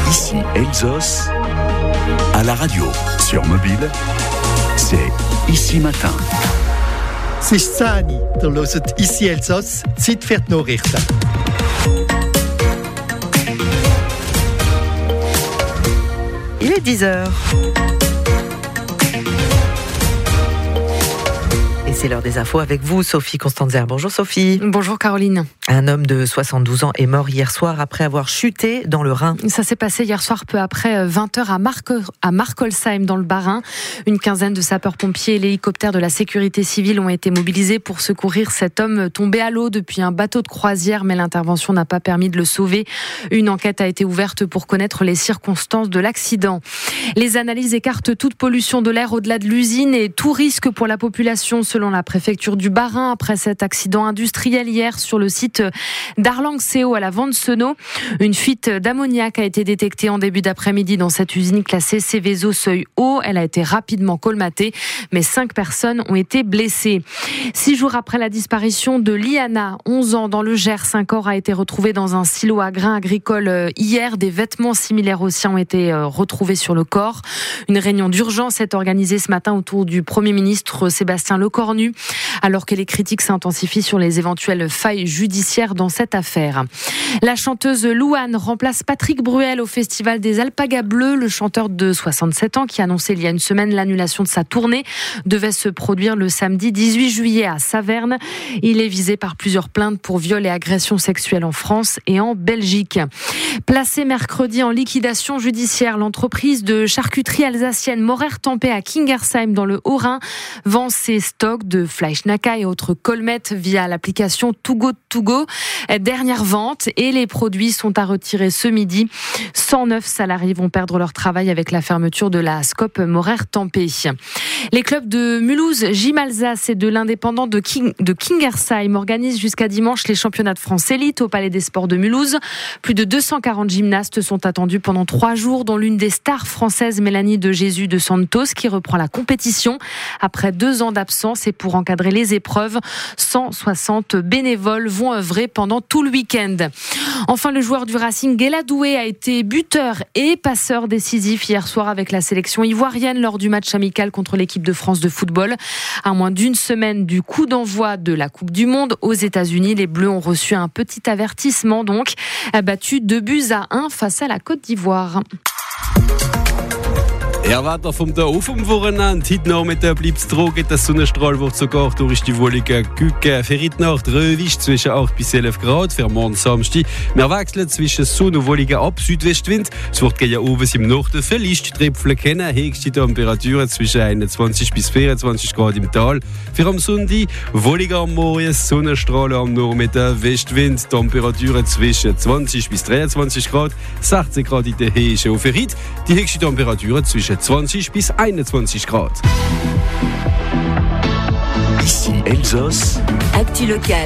Ici Elsos, à la radio, sur mobile, c'est Ici Matin. C'est Sani, der hört Ici Elsos, Zeit für die Nachrichten. Il est 10h. Et c'est l'heure des infos avec vous, Sophie Constanzer. Bonjour Sophie. Bonjour Caroline. Un homme de 72 ans est mort hier soir après avoir chuté dans le Rhin. Ça s'est passé hier soir peu après 20h à Markolsheim dans le Bas-Rhin. Une quinzaine de sapeurs-pompiers et l'hélicoptère de la sécurité civile ont été mobilisés pour secourir cet homme tombé à l'eau depuis un bateau de croisière, mais l'intervention n'a pas permis de le sauver. Une enquête a été ouverte pour connaître les circonstances de l'accident. Les analyses écartent toute pollution de l'air au-delà de l'usine et tout risque pour la population selon la préfecture du Bas-Rhin après cet accident industriel hier sur le site d'Arlanxeo à la Ventsenau. Une fuite d'ammoniac a été détectée en début d'après-midi dans cette usine classée Seveso seuil haut. Elle a été rapidement colmatée, mais 5 personnes ont été blessées. 6 jours après la disparition de Liana, 11 ans, dans le Gers, un corps a été retrouvé dans un silo à grains agricoles hier. Des vêtements similaires aux siens ont été retrouvés sur le corps. Une réunion d'urgence est organisée ce matin autour du Premier ministre Sébastien Lecornu, alors que les critiques s'intensifient sur les éventuelles failles judiciaires dans cette affaire. La chanteuse Louane remplace Patrick Bruel au Festival des Alpagas Bleues. Le chanteur de 67 ans, qui a annoncé il y a une semaine l'annulation de sa tournée, devait se produire le samedi 18 juillet à Saverne. Il est visé par plusieurs plaintes pour viol et agression sexuelle en France et en Belgique. Placée mercredi en liquidation judiciaire, l'entreprise de charcuterie alsacienne Morer-Tempé à Kingersheim dans le Haut-Rhin vend ses stocks de Fleischnacka et autres colmettes via l'application Too Go. Dernière vente et les produits sont à retirer ce midi. 109 salariés vont perdre leur travail avec la fermeture de la Scope Morer-Tempé. Les clubs de Mulhouse, Gym Alsace et de l'Indépendant de Kingersheim organisent jusqu'à dimanche les championnats de France élite au Palais des Sports de Mulhouse. Plus de 240 gymnastes sont attendus pendant 3 jours, dont l'une des stars françaises, Mélanie de Jésus de Santos, qui reprend la compétition après 2 ans d'absence. Et pour encadrer les épreuves, 160 bénévoles vont œuvrer pendant tout le week-end. Enfin, le joueur du Racing, Guéla Doué, a été buteur et passeur décisif hier soir avec la sélection ivoirienne lors du match amical contre l'équipe de France de football. À moins d'une semaine du coup d'envoi de la Coupe du Monde aux États-Unis, les Bleus ont reçu un petit avertissement, donc battu 2-1 face à la Côte d'Ivoire. Ja, Wetter vom Tag auf vom Wochenende. Heute Nachmittag bleibt es trocken. Der Sonnenstrahl wird sogar durch die wollige Küche. Für heute Nacht röwisch zwischen 8 bis 11 Grad. Für morgen Samstag. Wir wechseln zwischen Sonne und wolligen ab Südwestwind. Es wird gegen oben im Norden vielleicht Tröpfchen kennen. Höchste Temperaturen zwischen 21 bis 24 Grad im Tal. Für am Sonntag wolliger am Morgen, Sonnenstrahlen am Nachmittag, Westwind, Temperaturen zwischen 20 bis 23 Grad, 16 Grad in der Höhe. Und für heute die höchste Temperaturen zwischen 20 bis 21 Grad. Ici Elsos. Actu locale